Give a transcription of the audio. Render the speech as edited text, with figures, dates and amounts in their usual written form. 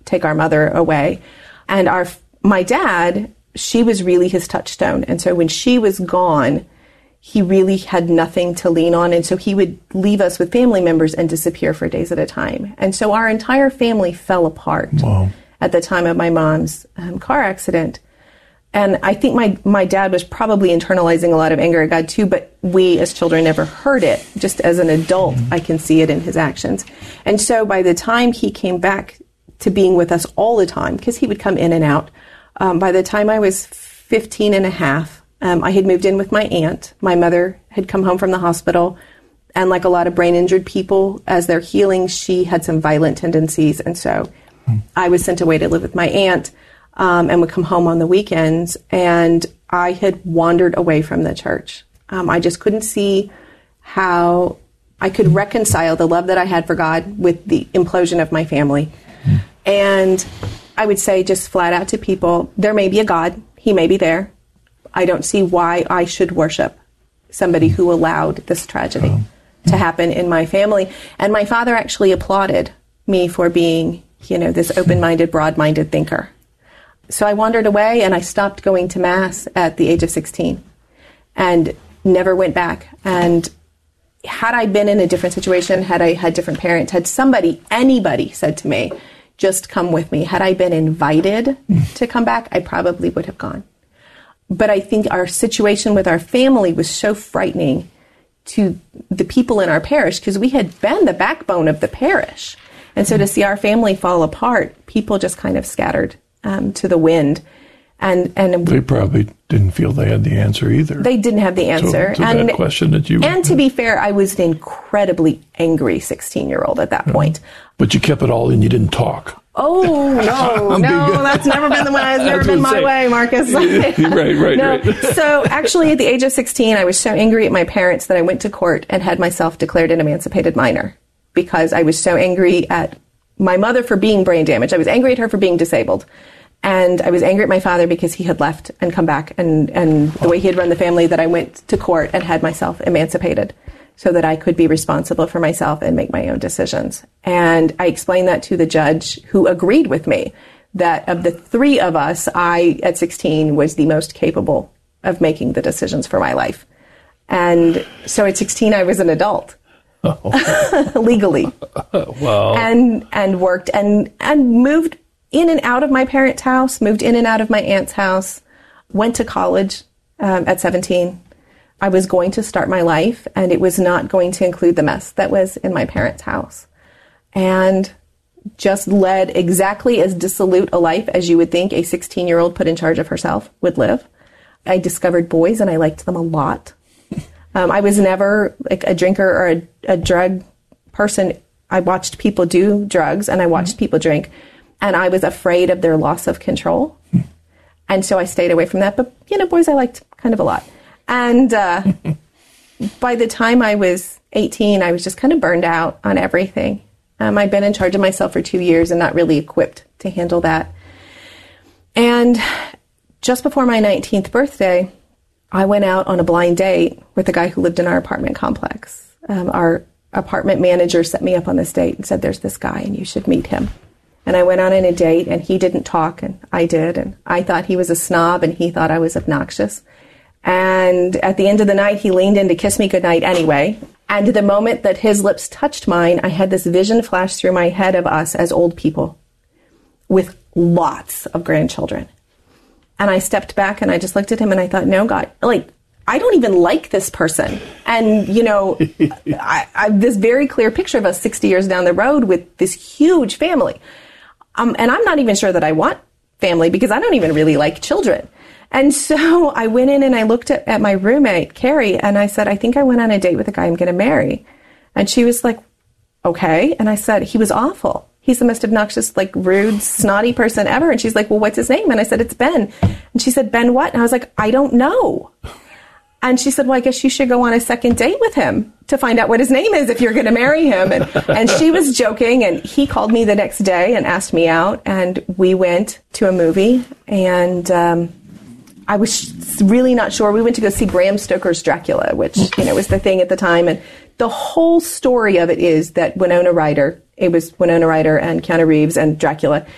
take our mother away. And my dad, she was really his touchstone. And so when she was gone, he really had nothing to lean on. And so he would leave us with family members and disappear for days at a time. And so our entire family fell apart at the time of my mom's car accident. And I think my dad was probably internalizing a lot of anger at God too, but we as children never heard it. Just as an adult, I can see it in his actions. And so by the time he came back to being with us all the time, because he would come in and out, by the time I was 15 and a half, I had moved in with my aunt. My mother had come home from the hospital, and like a lot of brain injured people, as they're healing, she had some violent tendencies. And so I was sent away to live with my aunt. And would come home on the weekends, and I had wandered away from the church. I just couldn't see how I could reconcile the love that I had for God with the implosion of my family. And I would say just flat out to people, there may be a God. He may be there. I don't see why I should worship somebody who allowed this tragedy to happen in my family. And my father actually applauded me for being, this open-minded, broad-minded thinker. So I wandered away, and I stopped going to Mass at the age of 16 and never went back. And had I been in a different situation, had I had different parents, had anybody said to me, just come with me, had I been invited to come back, I probably would have gone. But I think our situation with our family was so frightening to the people in our parish, because we had been the backbone of the parish. And so to see our family fall apart, people just kind of scattered to the wind. And they probably didn't feel they had the answer either. They didn't have the answer. So that question that you... And to be fair, I was an incredibly angry 16-year-old at that point. But you kept it all in, you didn't talk. Oh, no, that's never been the way. It's never been my way, Marcus. Right. So actually, at the age of 16, I was so angry at my parents that I went to court and had myself declared an emancipated minor, because I was so angry at my mother for being brain damaged. I was angry at her for being disabled. And I was angry at my father because he had left and come back, and the way he had run the family, that I went to court and had myself emancipated so that I could be responsible for myself and make my own decisions. And I explained that to the judge, who agreed with me that of the three of us, I, at 16, was the most capable of making the decisions for my life. And so at 16, I was an adult. Legally. Wow. And worked and moved in and out of my parents' house, moved in and out of my aunt's house, went to college at 17. I was going to start my life, and it was not going to include the mess that was in my parents' house. And just led exactly as dissolute a life as you would think a 16-year-old put in charge of herself would live. I discovered boys, and I liked them a lot. I was never like a drinker or a drug person. I watched people do drugs, and I watched people drink, and I was afraid of their loss of control. And so I stayed away from that. But, boys I liked kind of a lot. And by the time I was 18, I was just kind of burned out on everything. I'd been in charge of myself for 2 years and not really equipped to handle that. And just before my 19th birthday, I went out on a blind date with a guy who lived in our apartment complex. Our apartment manager set me up on this date and said, there's this guy and you should meet him. And I went on a date, and he didn't talk, and I did. And I thought he was a snob, and he thought I was obnoxious. And at the end of the night, he leaned in to kiss me goodnight anyway. And the moment that his lips touched mine, I had this vision flash through my head of us as old people with lots of grandchildren. And I stepped back, and I just looked at him, and I thought, no, God, I don't even like this person. And, I this very clear picture of us 60 years down the road with this huge family. And I'm not even sure that I want family, because I don't even really like children. And so I went in and I looked at my roommate, Carrie, and I said, I think I went on a date with a guy I'm going to marry. And she was like, okay. And I said, he was awful. He's the most obnoxious, rude, snotty person ever. And she's like, well, what's his name? And I said, it's Ben. And she said, Ben what? And I was like, I don't know. And she said, well, I guess you should go on a second date with him to find out what his name is if you're going to marry him. And she was joking, and he called me the next day and asked me out, and we went to a movie, and I was really not sure. We went to go see Bram Stoker's Dracula, which, was the thing at the time. And the whole story of it is that it was Winona Ryder and Keanu Reeves and Dracula.